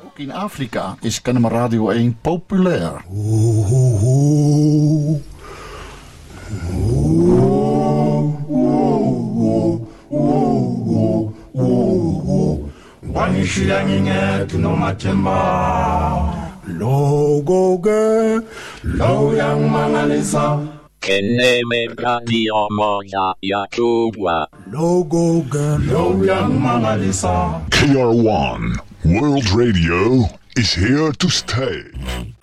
Ook in Afrika is KNM Radio 1 populair. KNM Radio moja ya kubwa. KR1 World Radio is here to stay.